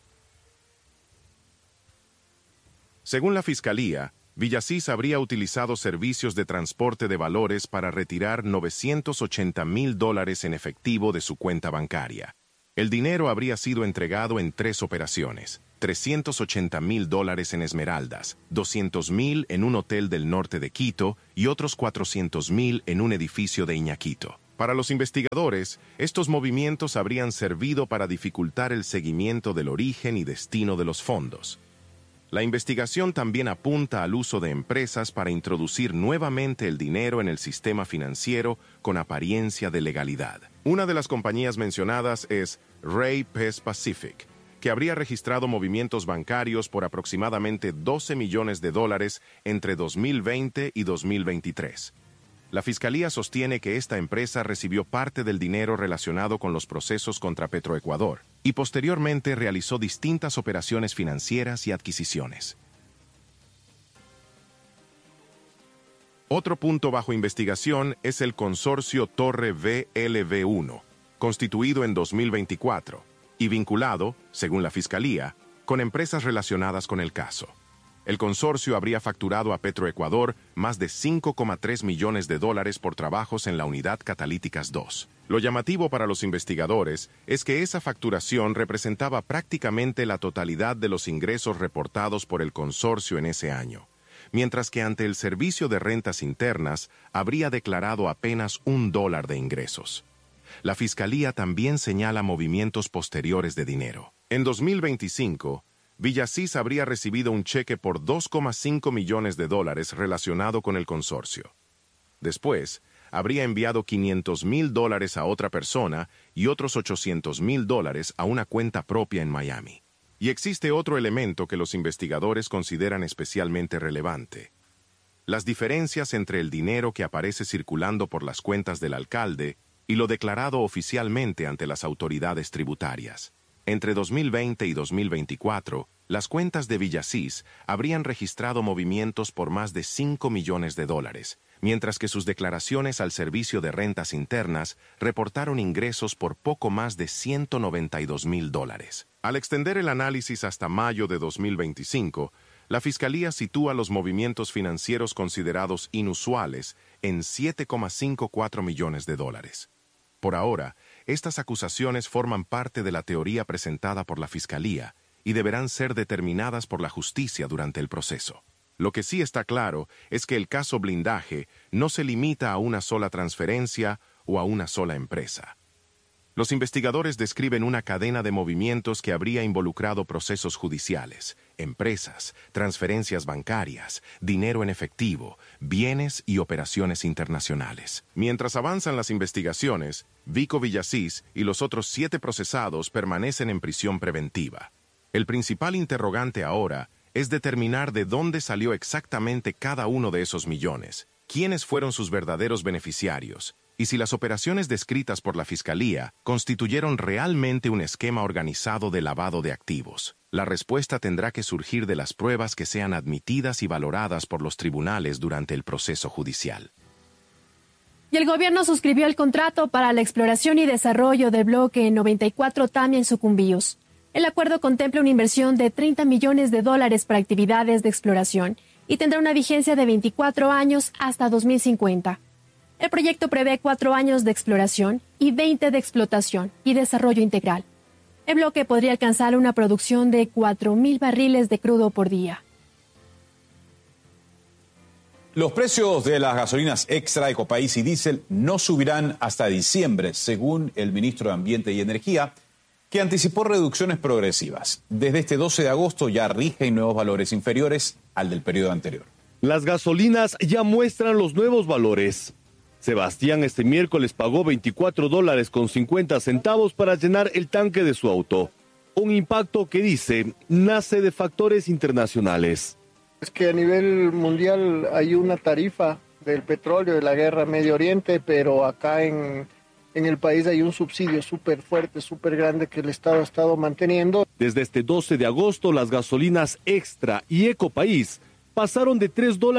Según la Fiscalía, Villasís habría utilizado servicios de transporte de valores para retirar $980,000 en efectivo de su cuenta bancaria. El dinero habría sido entregado en 3 operaciones. $380,000 en Esmeraldas, $200,000 en un hotel del norte de Quito y otros $400,000 en un edificio de Iñaquito. Para los investigadores, estos movimientos habrían servido para dificultar el seguimiento del origen y destino de los fondos. La investigación también apunta al uso de empresas para introducir nuevamente el dinero en el sistema financiero con apariencia de legalidad. Una de las compañías mencionadas es Ray Pes Pacific, que habría registrado movimientos bancarios por aproximadamente $12 millones entre 2020 y 2023. La Fiscalía sostiene que esta empresa recibió parte del dinero relacionado con los procesos contra Petroecuador y posteriormente realizó distintas operaciones financieras y adquisiciones. Otro punto bajo investigación es el consorcio Torre VLV1, constituido en 2024 y vinculado, según la Fiscalía, con empresas relacionadas con el caso. El consorcio habría facturado a Petroecuador más de $5,3 millones por trabajos en la unidad Catalíticas 2. Lo llamativo para los investigadores es que esa facturación representaba prácticamente la totalidad de los ingresos reportados por el consorcio en ese año, mientras que ante el Servicio de Rentas Internas habría declarado apenas $1 de ingresos. La Fiscalía también señala movimientos posteriores de dinero. En 2025, Villasís habría recibido un cheque por $2,5 millones relacionado con el consorcio. Después, habría enviado $500,000 a otra persona y otros $800,000 a una cuenta propia en Miami. Y existe otro elemento que los investigadores consideran especialmente relevante: las diferencias entre el dinero que aparece circulando por las cuentas del alcalde y lo declarado oficialmente ante las autoridades tributarias. Entre 2020 y 2024, las cuentas de Villasís habrían registrado movimientos por más de $5 millones, mientras que sus declaraciones al Servicio de Rentas Internas reportaron ingresos por poco más de $192,000. Al extender el análisis hasta mayo de 2025, la Fiscalía sitúa los movimientos financieros considerados inusuales en $7,54 millones. Por ahora, estas acusaciones forman parte de la teoría presentada por la Fiscalía y deberán ser determinadas por la justicia durante el proceso. Lo que sí está claro es que el caso Blindaje no se limita a una sola transferencia o a una sola empresa. Los investigadores describen una cadena de movimientos que habría involucrado procesos judiciales, empresas, transferencias bancarias, dinero en efectivo, bienes y operaciones internacionales. Mientras avanzan las investigaciones, Vico Villasís y los otros 7 procesados permanecen en prisión preventiva. El principal interrogante ahora es determinar de dónde salió exactamente cada uno de esos millones, quiénes fueron sus verdaderos beneficiarios, y si las operaciones descritas por la Fiscalía constituyeron realmente un esquema organizado de lavado de activos. La respuesta tendrá que surgir de las pruebas que sean admitidas y valoradas por los tribunales durante el proceso judicial. Y el gobierno suscribió el contrato para la exploración y desarrollo del bloque 94 Tamia en Sucumbíos. El acuerdo contempla una inversión de $30 millones para actividades de exploración y tendrá una vigencia de 24 años hasta 2050. El proyecto prevé 4 años de exploración y 20 de explotación y desarrollo integral. El bloque podría alcanzar una producción de 4,000 barriles de crudo por día. Los precios de las gasolinas extra, Ecopaís y diésel no subirán hasta diciembre, según el ministro de Ambiente y Energía, que anticipó reducciones progresivas. Desde este 12 de agosto ya rigen nuevos valores inferiores al del periodo anterior. Las gasolinas ya muestran los nuevos valores. Sebastián este miércoles pagó $24.50 para llenar el tanque de su auto. Un impacto que dice nace de factores internacionales. Es que a nivel mundial hay una tarifa del petróleo de la guerra Medio Oriente, pero acá en el país hay un subsidio súper fuerte, súper grande que el Estado ha estado manteniendo. Desde este 12 de agosto, las gasolinas Extra y Ecopaís pasaron de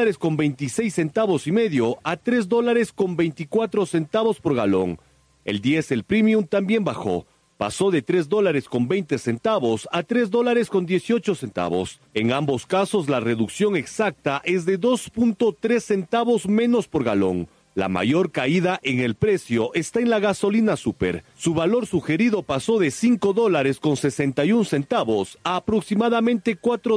$3.26 a $3.24 por galón. El diésel premium también bajó. Pasó de $3.20 a $3.18. En ambos casos, la reducción exacta es de 2.3 centavos menos por galón. La mayor caída en el precio está en la gasolina super. Su valor sugerido pasó de $5.61 a aproximadamente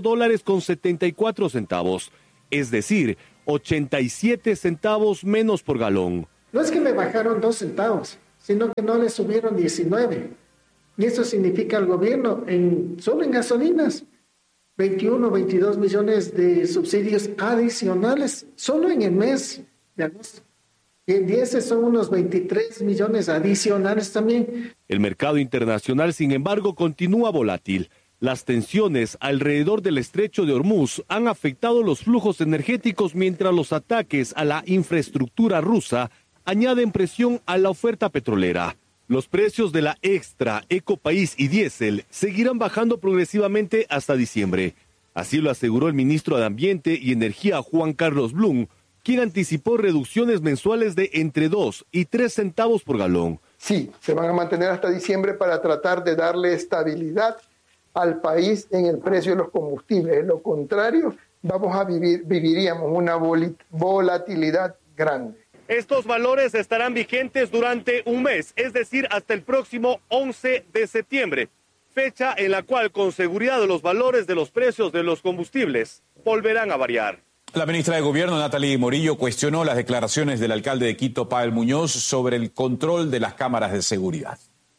$4.74, es decir, 87 centavos menos por galón. No es que me bajaron 2 centavos, sino que no le subieron 19. Y eso significa al gobierno, solo en gasolinas, 21, 22 millones de subsidios adicionales, solo en el mes de agosto. Y en 10 son unos 23 millones adicionales también. El mercado internacional, sin embargo, continúa volátil. Las tensiones alrededor del estrecho de Hormuz han afectado los flujos energéticos mientras los ataques a la infraestructura rusa añaden presión a la oferta petrolera. Los precios de la Extra, Ecopaís y Diésel seguirán bajando progresivamente hasta diciembre. Así lo aseguró el ministro de Ambiente y Energía, Juan Carlos Blum, quien anticipó reducciones mensuales de entre 2 y 3 centavos por galón. Sí, se van a mantener hasta diciembre para tratar de darle estabilidad al país en el precio de los combustibles. De lo contrario, viviríamos una volatilidad grande. Estos valores estarán vigentes durante un mes, es decir, hasta el próximo 11 de septiembre, fecha en la cual con seguridad los valores de los precios de los combustibles volverán a variar. La ministra de Gobierno, Natalie Morillo, cuestionó las declaraciones del alcalde de Quito, Pavel Muñoz, sobre el control de las cámaras de seguridad.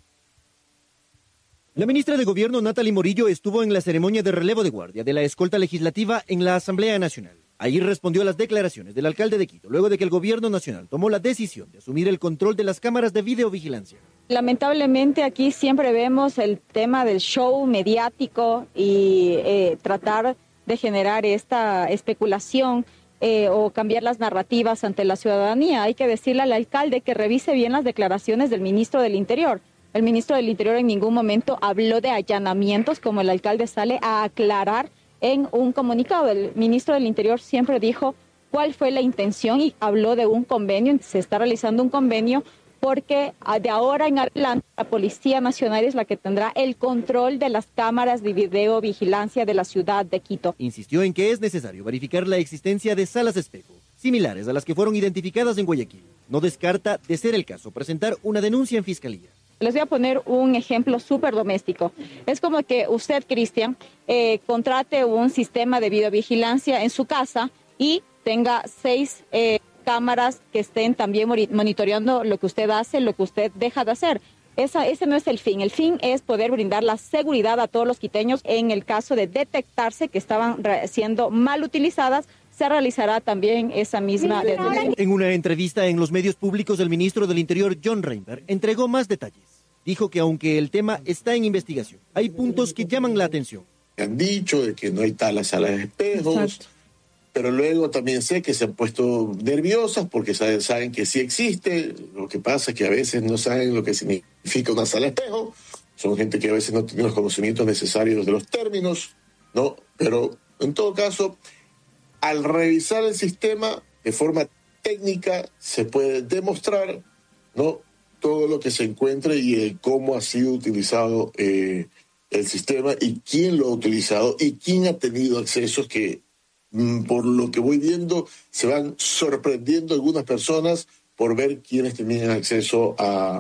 La ministra de Gobierno, Natalie Morillo, estuvo en la ceremonia de relevo de guardia de la escolta legislativa en la Asamblea Nacional. Allí respondió a las declaraciones del alcalde de Quito, luego de que el gobierno nacional tomó la decisión de asumir el control de las cámaras de videovigilancia. Lamentablemente aquí siempre vemos el tema del show mediático y tratar de generar esta especulación o cambiar las narrativas ante la ciudadanía. Hay que decirle al alcalde que revise bien las declaraciones del ministro del Interior. El ministro del Interior en ningún momento habló de allanamientos, como el alcalde sale a aclarar en un comunicado. El ministro del Interior siempre dijo cuál fue la intención y habló de un convenio. Se está realizando un convenio porque de ahora en adelante la Policía Nacional es la que tendrá el control de las cámaras de videovigilancia de la ciudad de Quito. Insistió en que es necesario verificar la existencia de salas espejo, similares a las que fueron identificadas en Guayaquil. No descarta, de ser el caso, presentar una denuncia en fiscalía. Les voy a poner un ejemplo súper doméstico. Es como que usted, Cristian, contrate un sistema de videovigilancia en su casa y tenga 6 cámaras que estén también monitoreando lo que usted hace, lo que usted deja de hacer. Ese no es el fin. El fin es poder brindar la seguridad a todos los quiteños. En el caso de detectarse que estaban siendo mal utilizadas, se realizará también esa misma detención. En una entrevista en los medios públicos, el ministro del Interior, John Reinberg, entregó más detalles. Dijo que aunque el tema está en investigación, hay puntos que llaman la atención. Han dicho de que no hay talas a las espejos. Exacto. Pero luego también sé que se han puesto nerviosas porque saben que sí existe. Lo que pasa es que a veces no saben lo que significa una sala de espejo. Son gente que a veces no tiene los conocimientos necesarios de los términos, ¿no? Pero en todo caso, al revisar el sistema de forma técnica, se puede demostrar, ¿no?, todo lo que se encuentra y cómo ha sido utilizado el sistema y quién lo ha utilizado y quién ha tenido accesos que, por lo que voy viendo, se van sorprendiendo algunas personas por ver quiénes tenían acceso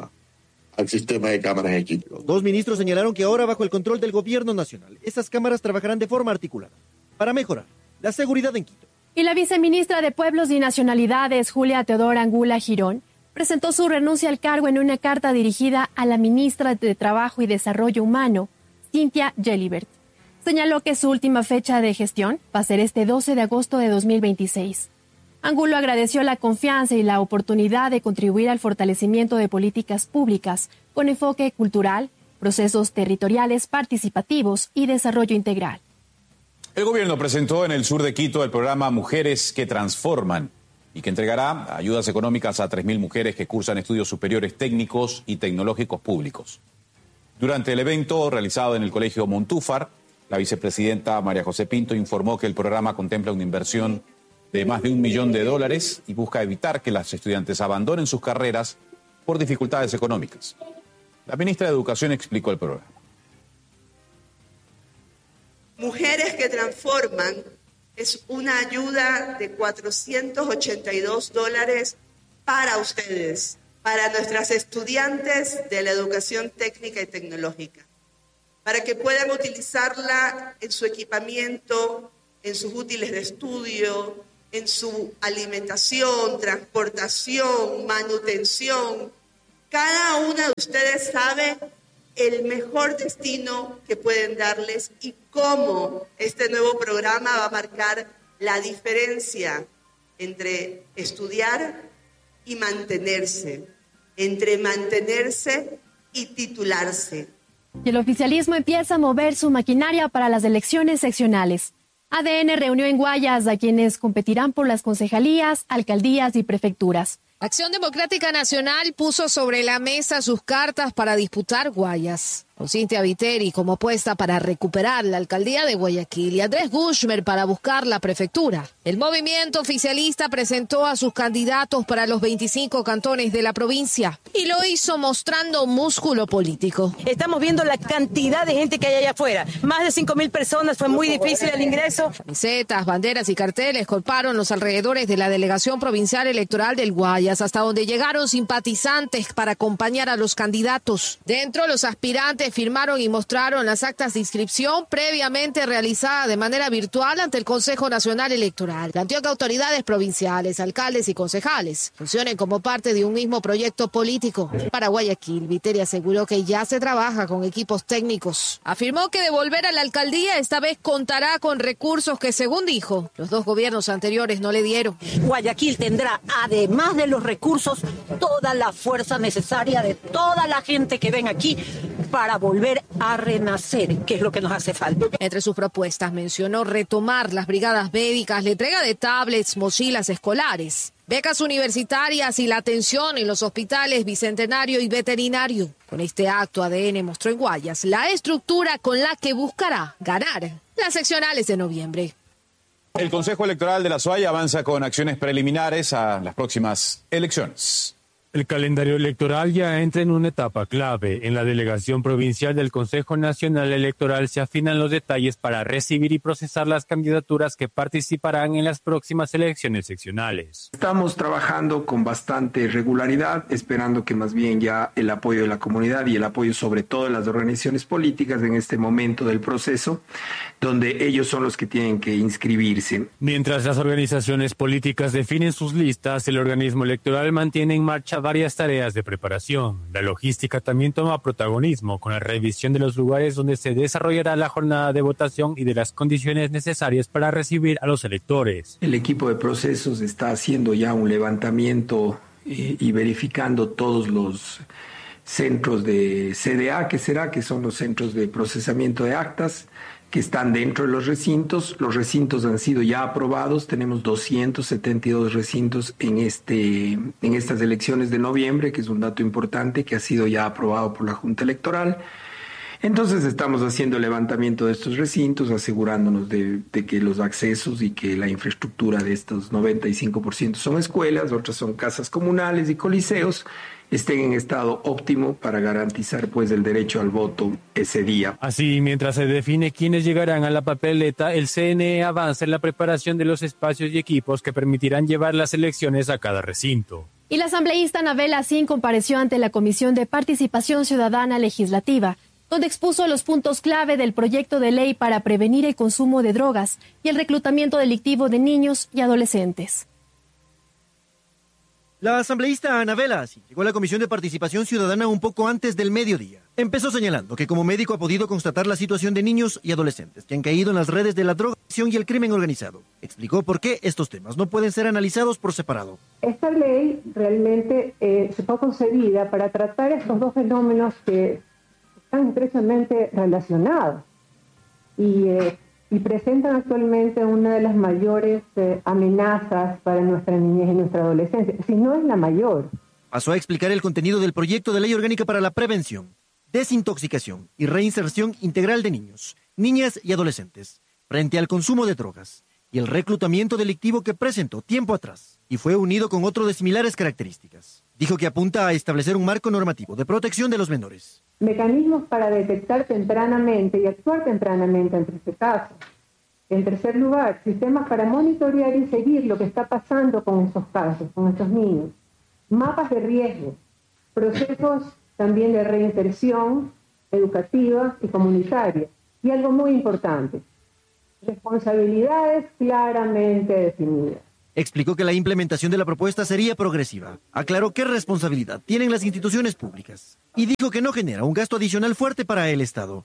al sistema de cámaras de Quito. Los 2 ministros señalaron que ahora, bajo el control del gobierno nacional, esas cámaras trabajarán de forma articulada para mejorar la seguridad en Quito. Y la viceministra de Pueblos y Nacionalidades, Julia Teodora Angula Girón, presentó su renuncia al cargo en una carta dirigida a la ministra de Trabajo y Desarrollo Humano, Cynthia Gelibert. Señaló que su última fecha de gestión va a ser este 12 de agosto de 2026. Angulo agradeció la confianza y la oportunidad de contribuir al fortalecimiento de políticas públicas con enfoque cultural, procesos territoriales participativos y desarrollo integral. El gobierno presentó en el sur de Quito el programa Mujeres que Transforman y que entregará ayudas económicas a 3.000 mujeres que cursan estudios superiores técnicos y tecnológicos públicos. Durante el evento realizado en el Colegio Montúfar, la vicepresidenta María José Pinto informó que el programa contempla una inversión de más de $1 millón y busca evitar que las estudiantes abandonen sus carreras por dificultades económicas. La ministra de Educación explicó el programa. Mujeres que Transforman es una ayuda de $482 para ustedes, para nuestras estudiantes de la educación técnica y tecnológica, para que puedan utilizarla en su equipamiento, en sus útiles de estudio, en su alimentación, transportación, manutención. Cada una de ustedes sabe el mejor destino que pueden darles y cómo este nuevo programa va a marcar la diferencia entre estudiar y mantenerse, entre mantenerse y titularse. Y el oficialismo empieza a mover su maquinaria para las elecciones seccionales. ADN reunió en Guayas a quienes competirán por las concejalías, alcaldías y prefecturas. Acción Democrática Nacional puso sobre la mesa sus cartas para disputar Guayas, con Cintia Viteri como apuesta para recuperar la alcaldía de Guayaquil y Andrés Gushmer para buscar la prefectura. El movimiento oficialista presentó a sus candidatos para los 25 cantones de la provincia y lo hizo mostrando músculo político. Estamos viendo la cantidad de gente que hay allá afuera. Más de 5.000 personas, fue muy difícil el ingreso. Camisetas, banderas y carteles colparon los alrededores de la delegación provincial electoral del Guayas, hasta donde llegaron simpatizantes para acompañar a los candidatos. Dentro, los aspirantes firmaron y mostraron las actas de inscripción previamente realizadas de manera virtual ante el Consejo Nacional Electoral. Planteó que autoridades provinciales, alcaldes y concejales funcionen como parte de un mismo proyecto político. Para Guayaquil, Viteri aseguró que ya se trabaja con equipos técnicos. Afirmó que de volver a la alcaldía esta vez contará con recursos que, según dijo, los dos gobiernos anteriores no le dieron. Guayaquil tendrá, además de los recursos, toda la fuerza necesaria de toda la gente que ven aquí para volver a renacer, que es lo que nos hace falta. Entre sus propuestas mencionó retomar las brigadas médicas, la entrega de tablets, mochilas escolares, becas universitarias y la atención en los hospitales bicentenario y veterinario. Con este acto, ADN mostró en Guayas la estructura con la que buscará ganar las seccionales de noviembre. El Consejo Electoral de la SUAY avanza con acciones preliminares a las próximas elecciones. El calendario electoral ya entra en una etapa clave. En la delegación provincial del Consejo Nacional Electoral se afinan los detalles para recibir y procesar las candidaturas que participarán en las próximas elecciones seccionales. Estamos trabajando con bastante regularidad, esperando que más bien ya el apoyo de la comunidad y el apoyo sobre todo de las organizaciones políticas en este momento del proceso, donde ellos son los que tienen que inscribirse. Mientras las organizaciones políticas definen sus listas, el organismo electoral mantiene en marcha varias tareas de preparación. La logística también toma protagonismo con la revisión de los lugares donde se desarrollará la jornada de votación y de las condiciones necesarias para recibir a los electores. El equipo de procesos está haciendo ya un levantamiento y verificando todos los centros de CDA, que son los centros de procesamiento de actas, que están dentro de los recintos. Los recintos han sido ya aprobados. Tenemos 272 recintos en estas elecciones de noviembre, que es un dato importante que ha sido ya aprobado por la Junta Electoral. Entonces estamos haciendo el levantamiento de estos recintos, asegurándonos de que los accesos y que la infraestructura de estos 95% son escuelas, otras son casas comunales y coliseos, estén en estado óptimo para garantizar pues el derecho al voto ese día. Así, mientras se define quiénes llegarán a la papeleta, el CNE avanza en la preparación de los espacios y equipos que permitirán llevar las elecciones a cada recinto. Y la asambleísta Anabel Asín compareció ante la Comisión de Participación Ciudadana Legislativa, donde expuso los puntos clave del proyecto de ley para prevenir el consumo de drogas y el reclutamiento delictivo de niños y adolescentes. La asambleísta Anabel Asín llegó a la Comisión de Participación Ciudadana un poco antes del mediodía. Empezó señalando que como médico ha podido constatar la situación de niños y adolescentes que han caído en las redes de la drogadicción y el crimen organizado. Explicó por qué estos temas no pueden ser analizados por separado. Esta ley realmente se fue concebida para tratar estos dos fenómenos que están estrechamente relacionados y presentan actualmente una de las mayores amenazas para nuestra niñez y nuestra adolescencia, si no es la mayor. Pasó a explicar el contenido del proyecto de ley orgánica para la prevención, desintoxicación y reinserción integral de niños, niñas y adolescentes frente al consumo de drogas y el reclutamiento delictivo que presentó tiempo atrás y fue unido con otro de similares características. Dijo que apunta a establecer un marco normativo de protección de los menores. Mecanismos para detectar tempranamente y actuar tempranamente ante este caso. En tercer lugar, sistemas para monitorear y seguir lo que está pasando con estos casos, con estos niños. mapas de riesgo, procesos también de reinserción educativa y comunitaria. Y algo muy importante, responsabilidades claramente definidas. Explicó que la implementación de la propuesta sería progresiva. Aclaró qué responsabilidad tienen las instituciones públicas y dijo que no genera un gasto adicional fuerte para el Estado.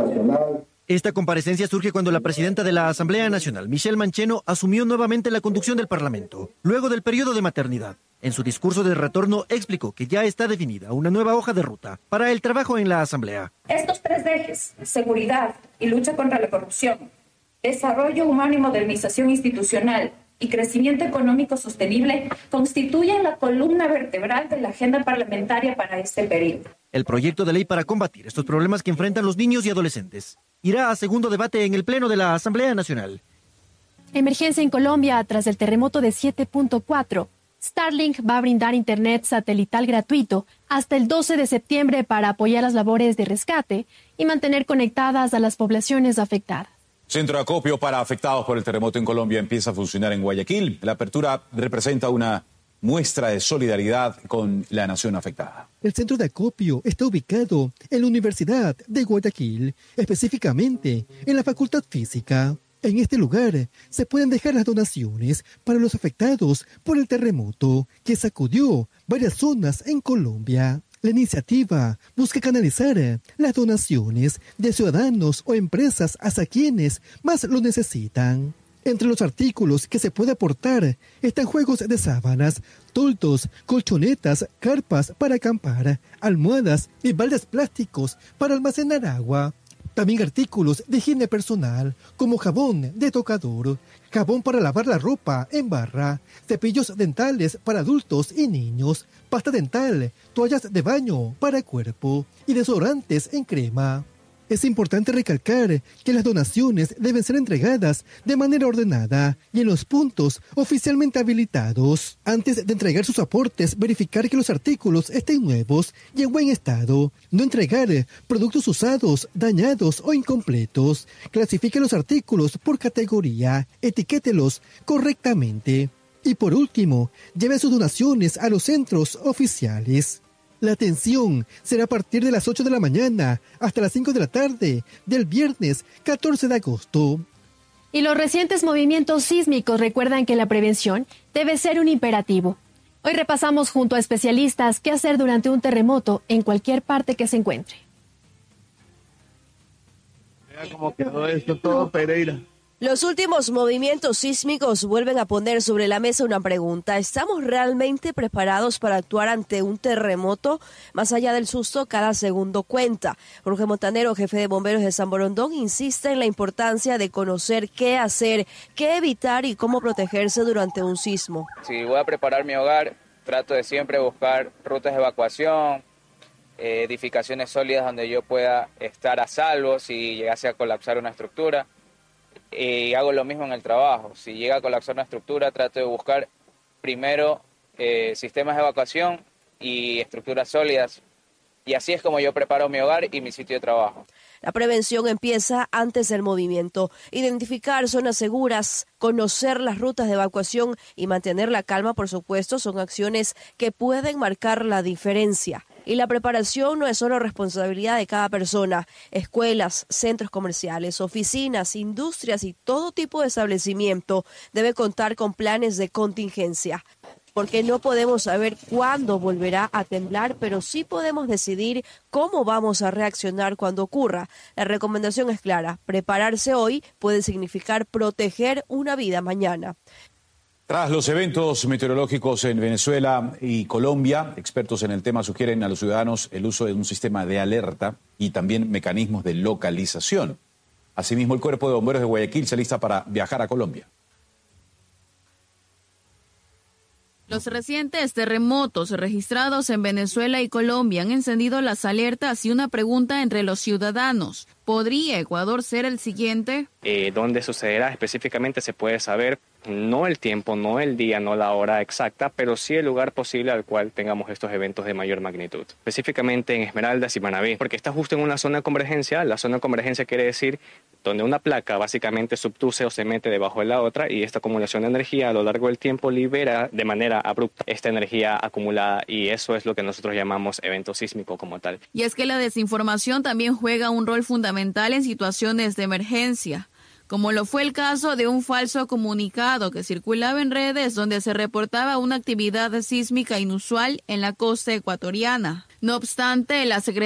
Esta comparecencia surge cuando la presidenta de la Asamblea Nacional, Michelle Mancheno, asumió nuevamente la conducción del Parlamento, luego del periodo de maternidad. En su discurso de retorno explicó que ya está definida una nueva hoja de ruta para el trabajo en la Asamblea. Estos 3 ejes, seguridad y lucha contra la corrupción, desarrollo humano y modernización institucional y crecimiento económico sostenible, constituyen la columna vertebral de la agenda parlamentaria para este periodo. El proyecto de ley para combatir estos problemas que enfrentan los niños y adolescentes irá a segundo debate en el Pleno de la Asamblea Nacional. Emergencia en Colombia tras el terremoto de 7.4. Starlink va a brindar internet satelital gratuito hasta el 12 de septiembre para apoyar las labores de rescate y mantener conectadas a las poblaciones afectadas. Centro de acopio para afectados por el terremoto en Colombia empieza a funcionar en Guayaquil. La apertura representa una muestra de solidaridad con la nación afectada. El centro de acopio está ubicado en la Universidad de Guayaquil, específicamente en la Facultad Física. En este lugar se pueden dejar las donaciones para los afectados por el terremoto que sacudió varias zonas en Colombia. La iniciativa busca canalizar las donaciones de ciudadanos o empresas hacia quienes más lo necesitan. Entre los artículos que se puede aportar están juegos de sábanas, toldos, colchonetas, carpas para acampar, almohadas y baldes plásticos para almacenar agua. También artículos de higiene personal, como jabón de tocador, jabón para lavar la ropa en barra, cepillos dentales para adultos y niños, pasta dental, toallas de baño para cuerpo y desodorantes en crema. Es importante recalcar que las donaciones deben ser entregadas de manera ordenada y en los puntos oficialmente habilitados. Antes de entregar sus aportes, verificar que los artículos estén nuevos y en buen estado. No entregar productos usados, dañados o incompletos. Clasifique los artículos por categoría. Etiquételos correctamente. Y por último, lleve sus donaciones a los centros oficiales. La atención será a partir de las 8 de la mañana hasta las 5 de la tarde del viernes 14 de agosto. Y los recientes movimientos sísmicos recuerdan que la prevención debe ser un imperativo. Hoy repasamos junto a especialistas qué hacer durante un terremoto en cualquier parte que se encuentre. Mira cómo quedó esto todo, Pereira. Los últimos movimientos sísmicos vuelven a poner sobre la mesa una pregunta. ¿Estamos realmente preparados para actuar ante un terremoto? Más allá del susto, cada segundo cuenta. Jorge Montanero, jefe de bomberos de San Borondón, insiste en la importancia de conocer qué hacer, qué evitar y cómo protegerse durante un sismo. Si voy a preparar mi hogar, trato de siempre buscar rutas de evacuación, edificaciones sólidas donde yo pueda estar a salvo si llegase a colapsar una estructura. Y hago lo mismo en el trabajo. Si llega a colapsar una estructura, trato de buscar primero sistemas de evacuación y estructuras sólidas. Y así es como yo preparo mi hogar y mi sitio de trabajo. La prevención empieza antes del movimiento. Identificar zonas seguras, conocer las rutas de evacuación y mantener la calma, por supuesto, son acciones que pueden marcar la diferencia. Y la preparación no es solo responsabilidad de cada persona. Escuelas, centros comerciales, oficinas, industrias y todo tipo de establecimiento debe contar con planes de contingencia. Porque no podemos saber cuándo volverá a temblar, pero sí podemos decidir cómo vamos a reaccionar cuando ocurra. La recomendación es clara: prepararse hoy puede significar proteger una vida mañana. Tras los eventos meteorológicos en Venezuela y Colombia, expertos en el tema sugieren a los ciudadanos el uso de un sistema de alerta y también mecanismos de localización. Asimismo, el Cuerpo de Bomberos de Guayaquil se alista para viajar a Colombia. Los recientes terremotos registrados en Venezuela y Colombia han encendido las alertas y una pregunta entre los ciudadanos. ¿Podría Ecuador ser el siguiente? ¿Dónde sucederá específicamente? Se puede saber, no el tiempo, no el día, no la hora exacta, pero sí el lugar posible al cual tengamos estos eventos de mayor magnitud. Específicamente en Esmeraldas y Manabí, porque está justo en una zona de convergencia. La zona de convergencia quiere decir donde una placa básicamente subduce o se mete debajo de la otra, y esta acumulación de energía a lo largo del tiempo libera de manera abrupta esta energía acumulada, y eso es lo que nosotros llamamos evento sísmico como tal. Y es que la desinformación también juega un rol fundamental en situaciones de emergencia, como lo fue el caso de un falso comunicado que circulaba en redes donde se reportaba una actividad sísmica inusual en la costa ecuatoriana. No obstante, la Secretaría